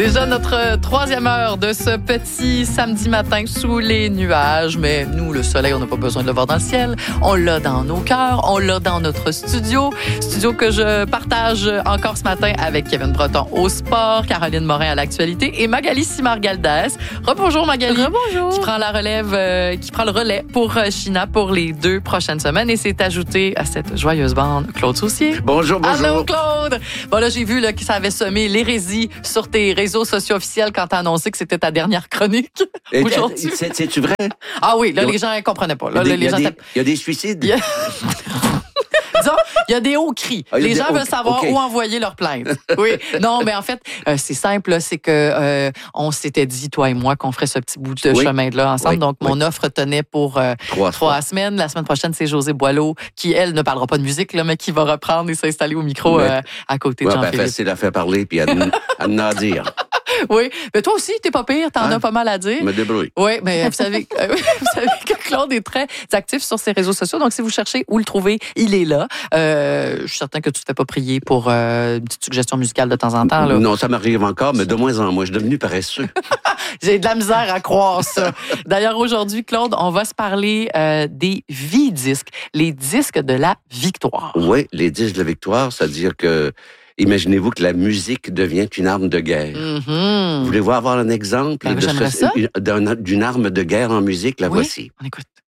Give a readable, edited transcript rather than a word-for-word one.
Déjà notre troisième heure de ce petit samedi matin sous les nuages. Mais nous, le soleil, on n'a pas besoin de le voir dans le ciel. On l'a dans nos cœurs, on l'a dans notre studio. Studio que je partage encore ce matin avec Kevin Breton au sport, Caroline Morin à l'actualité et Magali Simard-Galdès. Rebonjour Magali. Rebonjour. Qui prend le relais pour China pour les 2 prochaines semaines et s'est ajouté à cette joyeuse bande Claude Saucier. Bonjour. Allô Claude. Bon là, j'ai vu là, que ça avait semé l'hérésie sur tes réseaux sociaux officiels quand t'as annoncé que c'était ta dernière chronique aujourd'hui. C'est-tu vrai? Ah oui, là, les gens ne comprenaient pas. Là, Il y a des suicides? Disons, il y a des hauts cris. Les gens veulent savoir où envoyer leur plainte. Oui. Non, mais en fait, c'est simple. C'est que on s'était dit, toi et moi, qu'on ferait ce petit bout de chemin-là ensemble. Donc, mon offre tenait pour 3 semaines. La semaine prochaine, c'est Josée Boileau qui, elle, ne parlera pas de musique, là, mais qui va reprendre et s'installer au micro à côté de Jean-Philippe. Facile à faire parler puis à en dire. Oui, mais toi aussi, t'es pas pire, t'en as pas mal à dire. Je me débrouille. Oui, mais vous savez que Claude est très actif sur ses réseaux sociaux, donc si vous cherchez où le trouver, il est là. Je suis certain que tu te fais pas prier pour une petite suggestion musicale de temps en temps. Là. Non, ça m'arrive encore, mais de moins en moins. Je suis devenu paresseux. J'ai de la misère à croire ça. D'ailleurs, aujourd'hui, Claude, on va se parler des V-disques, les disques de la victoire. Oui, les disques de la victoire, c'est-à-dire que imaginez-vous que la musique devient une arme de guerre. Mm-hmm. Voulez-vous avoir un exemple d'une arme de guerre en musique? La voici. On écoute.